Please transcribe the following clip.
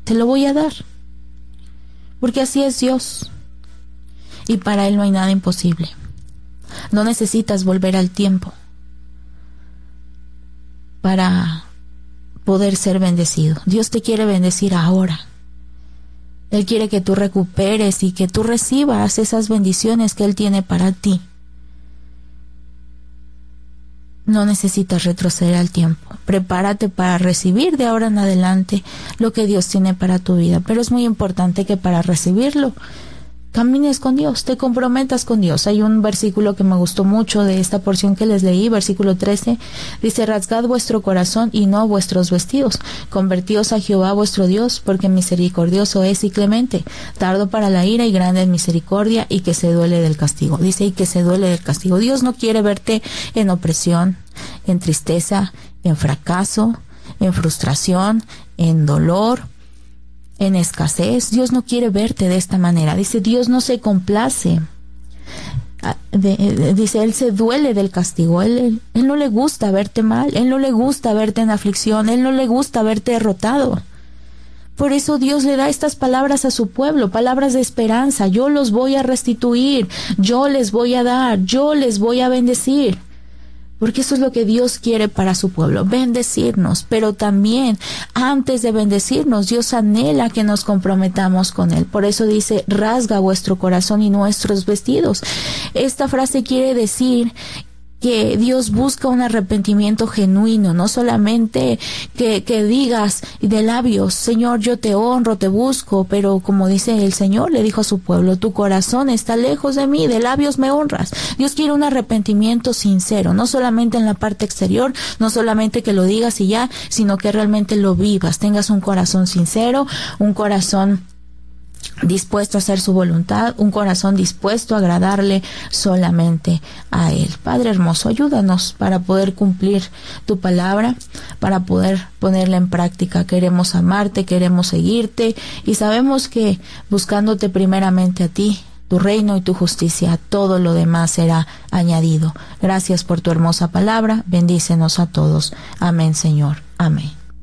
te lo voy a dar. Porque así es Dios. Y para Él no hay nada imposible. No necesitas volver al tiempo para poder ser bendecido. Dios te quiere bendecir ahora. Él quiere que tú recuperes y que tú recibas esas bendiciones que Él tiene para ti. No necesitas retroceder al tiempo. Prepárate para recibir de ahora en adelante lo que Dios tiene para tu vida. Pero es muy importante que para recibirlo camines con Dios, te comprometas con Dios. Hay un versículo que me gustó mucho de esta porción que les leí, versículo 13, dice: rasgad vuestro corazón y no vuestros vestidos, convertíos a Jehová vuestro Dios, porque misericordioso es y clemente, tardo para la ira y grande en misericordia, y que se duele del castigo. Dice, y que se duele del castigo. Dios no quiere verte en opresión, en tristeza, en fracaso, en frustración, en dolor, en escasez. Dios no quiere verte de esta manera. Dice, Dios no se complace. Dice, Él se duele del castigo. Él no le gusta verte mal. Él no le gusta verte en aflicción. Él no le gusta verte derrotado. Por eso Dios le da estas palabras a su pueblo, palabras de esperanza. Yo los voy a restituir. Yo les voy a dar. Yo les voy a bendecir. Porque eso es lo que Dios quiere para su pueblo, bendecirnos. Pero también, antes de bendecirnos, Dios anhela que nos comprometamos con Él. Por eso dice, rasga vuestro corazón y nuestros vestidos. Esta frase quiere decir que Dios busca un arrepentimiento genuino, no solamente que digas de labios, Señor, yo te honro, te busco, pero como dice el Señor, le dijo a su pueblo, tu corazón está lejos de mí, de labios me honras. Dios quiere un arrepentimiento sincero, no solamente en la parte exterior, no solamente que lo digas y ya, sino que realmente lo vivas, tengas un corazón sincero, un corazón dispuesto a hacer su voluntad, un corazón dispuesto a agradarle solamente a Él. Padre hermoso, ayúdanos para poder cumplir tu palabra, para poder ponerla en práctica. Queremos amarte, queremos seguirte y sabemos que buscándote primeramente a ti, tu reino y tu justicia, todo lo demás será añadido. Gracias por tu hermosa palabra, bendícenos a todos. Amén, Señor. Amén.